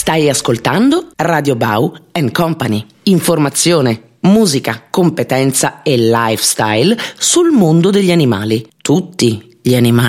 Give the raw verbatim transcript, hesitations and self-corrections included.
Stai ascoltando Radio Bau and Company. Informazione, musica, competenza e lifestyle sul mondo degli animali. Tutti gli animali.